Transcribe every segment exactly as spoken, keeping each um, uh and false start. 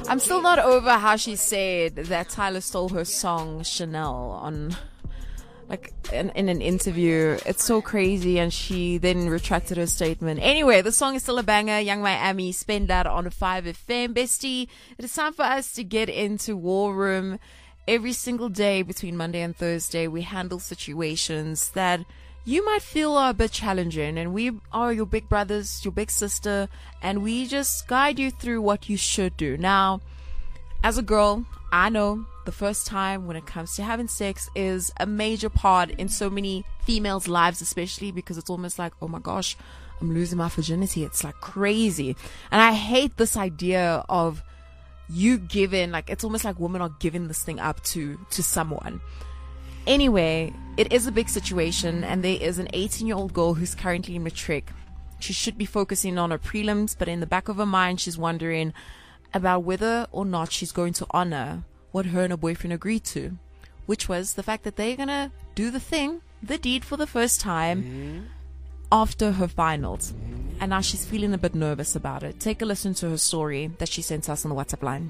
I'm still not over how she said that Tyler stole her song Chanel on, like, in, in an interview. It's so crazy, and she then retracted her statement. Anyway, the song is still a banger. Young Miami, spend that on five F M. Bestie, it is time for us to get into War Room. Every single day between Monday and Thursday, we handle situations that you might feel are a bit challenging, and we are your big brothers, your big sister, and we just guide you through what you should do. Now, as a girl, I know the first time when it comes to having sex is a major part in so many females' lives, especially because it's almost like, oh my gosh, I'm losing my virginity. It's like crazy. And I hate this idea of you giving, like, it's almost like women are giving this thing up to, to someone. Anyway, it is a big situation, and there is an eighteen-year-old girl who's currently in matric. She should be focusing on her prelims, but in the back of her mind, she's wondering about whether or not she's going to honor what her and her boyfriend agreed to, which was the fact that they're going to do the thing, the deed for the first time mm-hmm. after her finals. Mm-hmm. And now she's feeling a bit nervous about it. Take a listen to her story that she sent us on the WhatsApp line.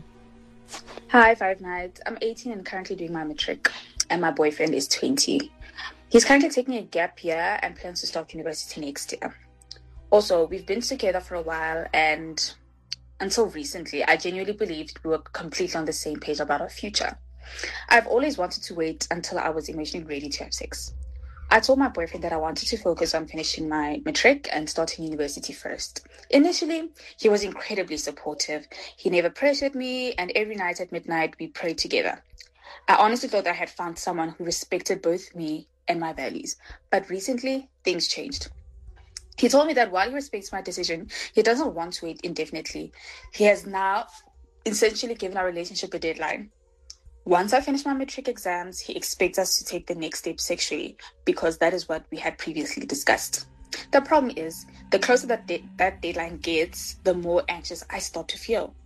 Hi, Five Nights. I'm eighteen and currently doing my matric, and my boyfriend is twenty. He's currently taking a gap year and plans to start university next year. Also, we've been together for a while, and until recently, I genuinely believed we were completely on the same page about our future. I've always wanted to wait until I was emotionally ready to have sex. I told my boyfriend that I wanted to focus on finishing my matric and starting university first. Initially, he was incredibly supportive. He never pressured me, and every night at midnight, we prayed together. I honestly thought that I had found someone who respected both me and my values. But recently, things changed. He told me that while he respects my decision, he doesn't want to wait indefinitely. He has now essentially given our relationship a deadline. Once I finish my matric exams, he expects us to take the next step sexually, because that is what we had previously discussed. The problem is, the closer that de- that deadline gets, the more anxious I start to feel.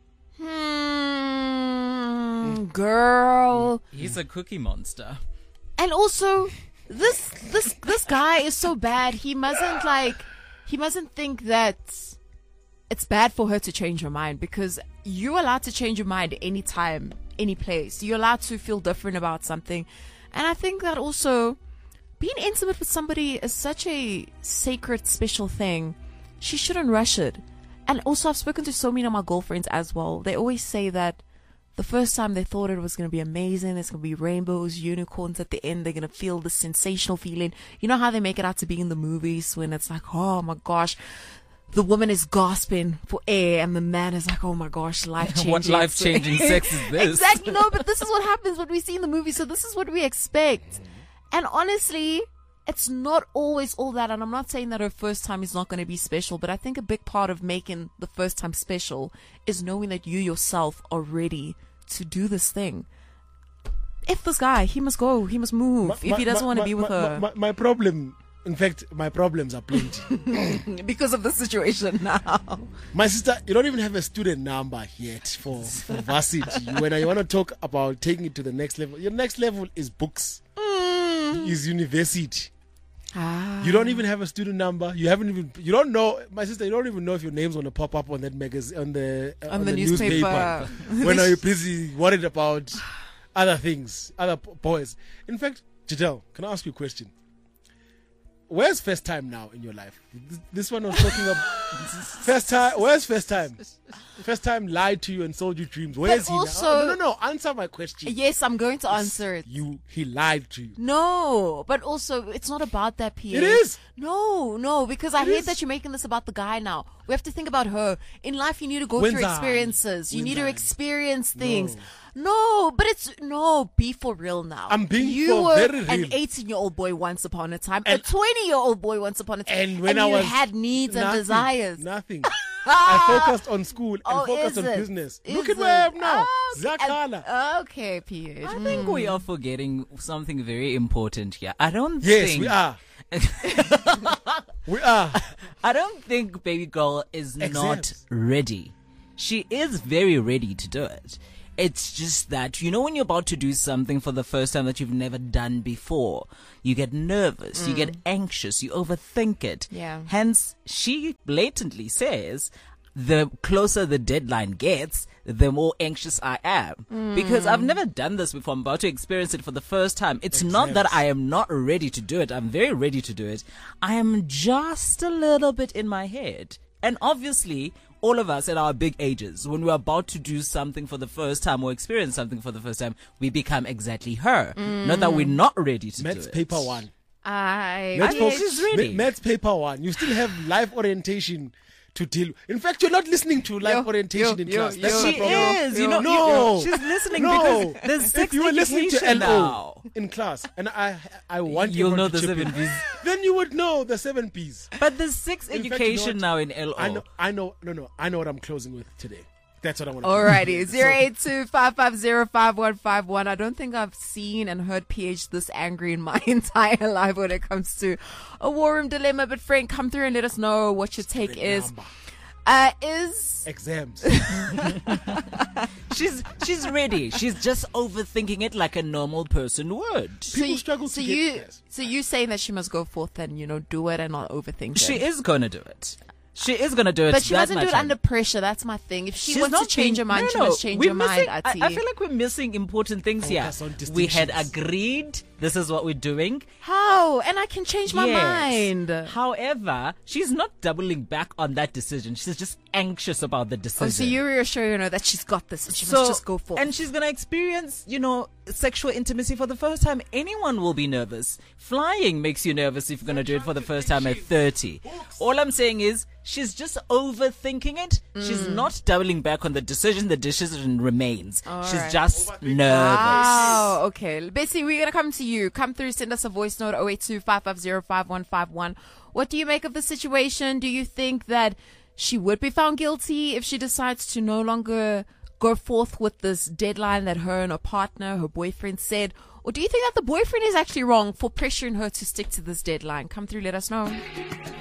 Hmm, girl. He's a cookie monster. And also, this this this guy is so bad. He mustn't like he mustn't think that it's bad for her to change her mind, because you're allowed to change your mind anytime, any place. You're allowed to feel different about something. And I think that also being intimate with somebody is such a sacred, special thing. She shouldn't rush it. And also, I've spoken to so many of my girlfriends as well. They always say that the first time they thought it was going to be amazing, there's going to be rainbows, unicorns at the end, they're going to feel this sensational feeling. You know how they make it out to be in the movies when it's like, oh my gosh, the woman is gasping for air and the man is like, oh my gosh, life-changing. What life-changing sex is this? Exactly. No, but this is what happens when we see in the movie. So this is what we expect. And honestly, it's not always all that. And I'm not saying that her first time is not going to be special, but I think a big part of making the first time special is knowing that you yourself are ready to do this thing. If this guy, he must go, he must move. My, if he doesn't my, want to my, be with my, her. My, my problem... In fact, my problems are plenty. Because of the situation now. My sister, you don't even have a student number yet for, for varsity. When I want to talk about taking it to the next level, your next level is books, mm. is university. Ah. You don't even have a student number. You haven't even. You don't know, my sister. You don't even know if your name's going to pop up on that magazine, on the uh, on, on the, the newspaper. newspaper. When are you busy worried about other things, other p- boys? In fact, Giselle, can I ask you a question? Where's first time now in your life? This, this one was talking about first time. Where's first time? First time lied to you and sold you dreams. Where But is he also, now? Oh, no, no, no. Answer my question. Yes, I'm going to answer it. You, he lied to you. No, but also it's not about that, P A. It is. No, no, because I It hate is. that you're making this about the guy now. We have to think about her. In life, you need to go When's through I? experiences. You When's need to I? experience things. No. No, but it's no. Be for real now. I'm being you for were very real. an eighteen-year-old boy once upon a time, And- a twenty-year-old boy once upon a time, And when and I you was had needs and nothing, desires. nothing. I focused on school and Oh, focused is on it? business. Is Look at it? where I am now. Oh, okay. Zakala. And- Okay, P H. I think we are forgetting something very important here. I don't Yes, think we are. We are. I don't think baby girl is not Exams. ready. She is very ready to do it. It's just that, you know, when you're about to do something for the first time that you've never done before, you get nervous, mm. you get anxious, you overthink it. Yeah. Hence, she blatantly says, the closer the deadline gets, the more anxious I am. Mm. Because I've never done this before. I'm about to experience it for the first time. It's not that I am not ready to do it. I'm very ready to do it. I am just a little bit in my head. And obviously, all of us at our big ages, when we're about to do something for the first time or experience something for the first time, we become exactly her. Mm. Not that we're not ready to Maths do it. paper one. I Maths, I mean, paper- she's ready. Ma- Maths paper one. You still have life orientation to deal. In fact, you're not listening to life Yo, orientation yo, in yo, class. That's yo, my She problem. is, you know, No. you- she's listening No. because there's If sex you were listening to education L O now. in class, and I, I want You'll everyone know to the chip in, seven P's. then you would know the seven P's. But there's sex In fact, you know education what? now in L O. I know, I know, no, no, I know what I'm closing with today. That's what I want to. Alrighty, zero eight two five five zero five one five one. I don't think I've seen and heard P H this angry in my entire life when it comes to a war room dilemma. But Frank, come through and let us know what your take is. Uh, is Exams. She's she's ready. She's just overthinking it like a normal person would. so People you, struggle so to get you yes. so you saying that she must go forth and you know do it and not overthink She it. is gonna do it. She is gonna do it. But she that must do much it I under know. pressure. That's my thing. If she She's wants to not change being- her mind, no, she no, must change we're her missing, mind. I, Ati. I feel like we're missing important things here. Focus on We had distinctions. agreed this is what we're doing. How? And I can change my Yes. mind. However, she's not doubling back on that decision. She's just anxious about the decision. Oh, so you reassure her that she's got this and she So- must just go forth. And she's gonna experience, you know, sexual intimacy for the first time. Anyone will be nervous. Flying makes you nervous if you're gonna do it for the first time at thirty. All I'm saying is, she's just overthinking it. She's not doubling back on the decision. The decision remains. she's right. just nervous. Wow. Okay. Bessie, we're going to come to you. Come through. Send us a voice note oh eight two five five zero five one five one. What do you make of the situation? Do you think that she would be found guilty if she decides to no longer go forth with this deadline that her and her partner, her boyfriend said? Or do you think that the boyfriend is actually wrong for pressuring her to stick to this deadline? Come through. Let us know.